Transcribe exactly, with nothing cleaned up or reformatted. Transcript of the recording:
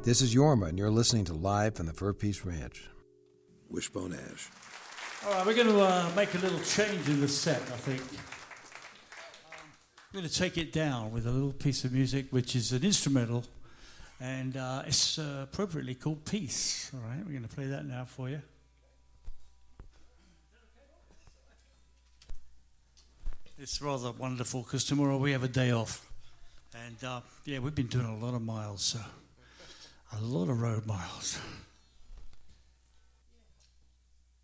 This is Yorma, and you're listening to Live from the Fur Peace Ranch. Wishbone Ash. All right, we're going to uh, make a little change in the set, I think. We're going to take it down with a little piece of music, which is an instrumental, and uh, it's uh, appropriately called Peace. All right, we're going to play that now for you. It's rather wonderful because tomorrow we have a day off. And, uh, yeah, we've been doing a lot of miles, so a lot of road miles.